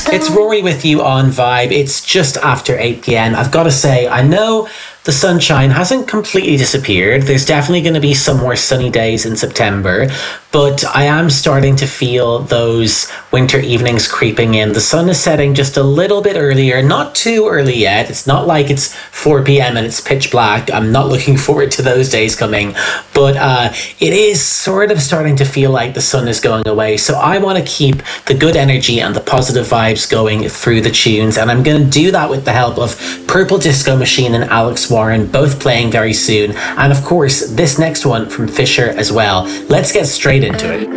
It's Rory with you on Vibe. It's just after 8 p.m. I've got to say, I know the sunshine hasn't completely disappeared. There's definitely going to be some more sunny days in September, but I am starting to feel those winter evenings creeping in. The sun is setting just a little bit earlier, not too early yet. It's not like it's 4 p.m. and it's pitch black. I'm not looking forward to those days coming, but it is sort of starting to feel like the sun is going away. So I want to keep the good energy and the positive vibes going through the tunes, and I'm going to do that with the help of Purple Disco Machine and Alex Warren, both playing very soon, and of course this next one from Fisher as well. Let's get straight into it.